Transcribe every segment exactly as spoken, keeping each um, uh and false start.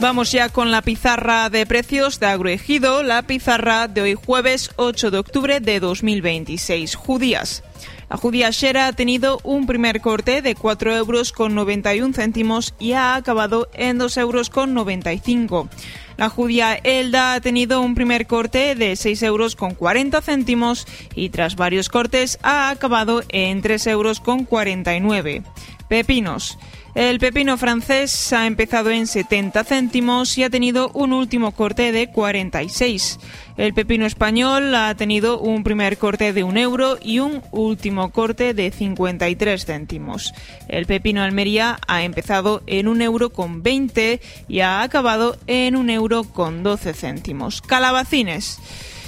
vamos ya con la pizarra de precios de Agroejido, la pizarra de hoy jueves ocho de octubre de dos mil veintiséis. Judías. La judía Shera ha tenido un primer corte de cuatro euros con noventa y un céntimos y ha acabado en dos euros con noventa y cinco. La judía Elda ha tenido un primer corte de seis euros con cuarenta céntimos y tras varios cortes ha acabado en tres euros con cuarenta y nueve. Pepinos. El pepino francés ha empezado en setenta céntimos y ha tenido un último corte de cuarenta y seis. El pepino español ha tenido un primer corte de un euro y un último corte de cincuenta y tres céntimos. El pepino Almería ha empezado en un euro con veinte y ha acabado en un euro con doce céntimos. Calabacines.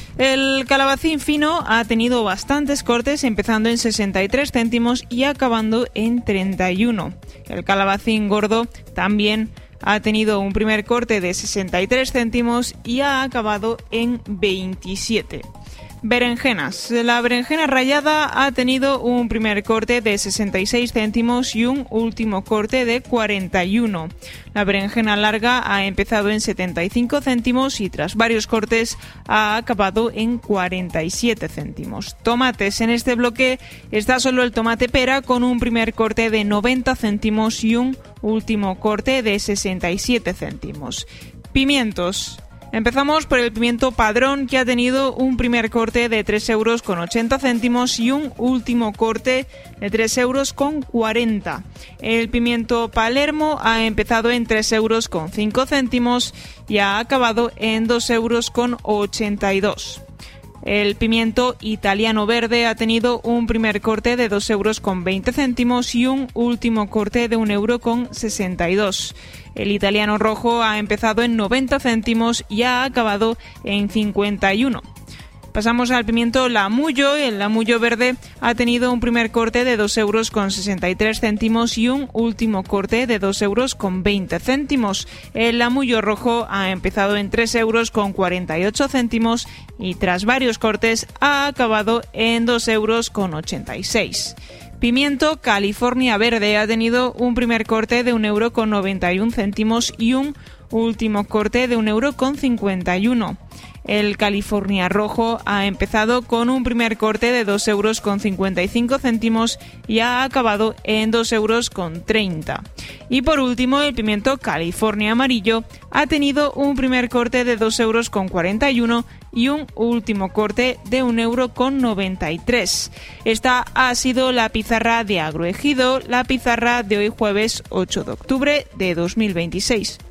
El calabacín fino ha tenido bastantes cortes, empezando en sesenta y tres céntimos y acabando en treinta y uno. El calabacín gordo también ha tenido un primer corte de sesenta y tres céntimos y ha acabado en veintisiete. Berenjenas. La berenjena rallada ha tenido un primer corte de sesenta y seis céntimos y un último corte de cuarenta y uno. La berenjena larga ha empezado en setenta y cinco céntimos y tras varios cortes ha acabado en cuarenta y siete céntimos. Tomates. En este bloque está solo el tomate pera con un primer corte de noventa céntimos y un último corte de sesenta y siete céntimos. Pimientos. Empezamos por el pimiento padrón, que ha tenido un primer corte de tres euros con ochenta céntimos y un último corte de tres euros con cuarenta. El pimiento Palermo ha empezado en tres euros con cinco céntimos y ha acabado en dos euros con ochenta y dos. El pimiento italiano verde ha tenido un primer corte de dos euros con veinte céntimos y un último corte de un euro con sesenta y dos. El italiano rojo ha empezado en noventa céntimos y ha acabado en cincuenta y uno. Pasamos al pimiento Lamullo. El Lamullo verde ha tenido un primer corte de dos euros con sesenta y tres céntimos y un último corte de dos euros con veinte céntimos. El Lamullo rojo ha empezado en tres euros con cuarenta y ocho céntimos y tras varios cortes ha acabado en dos euros con ochenta y seis. Pimiento California verde ha tenido un primer corte de un euro con noventa y un céntimos y un último corte de un euro con cincuenta y uno. El California rojo ha empezado con un primer corte de dos euros con cincuenta y cinco céntimos y ha acabado en dos euros con treinta. Y por último, el pimiento California amarillo ha tenido un primer corte de dos euros con cuarenta y uno y un último corte de un euro con noventa y tres. Esta ha sido la pizarra de Agroejido, la pizarra de hoy jueves ocho de octubre de dos mil veintiséis.